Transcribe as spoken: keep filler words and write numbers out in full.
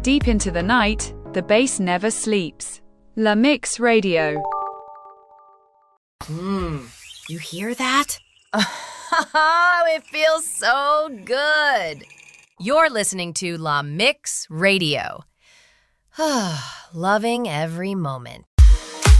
Deep into the night, the bass never sleeps. La Mix Radio. Mmm, you hear that? Oh, it feels so good. You're listening to La Mix Radio. Loving every moment.